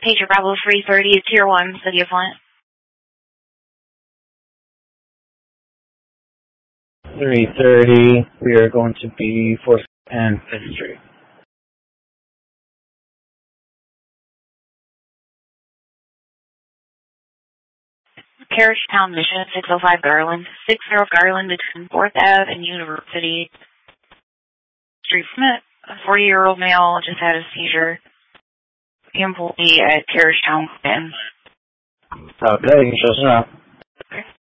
Pager Bravo 330, Tier 1, City of Flint. 330, we are going to be 4th and 5th Street. Carriagetown Mission, 605 Garland. 60 Garland between 4th Ave and University Street. A 40-year-old male just had a seizure. The employee at Carriagetown. Okay, you can show us now. Okay.